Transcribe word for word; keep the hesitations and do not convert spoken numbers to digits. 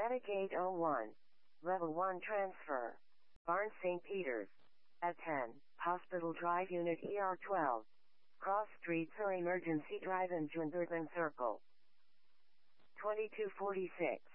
Medicaid oh one. Level one transfer. Barnes Saint Peter's. At ten, Hospital Drive Unit E R twelve. Cross Streets or Emergency Drive in Junderton Circle. twenty-two forty-six.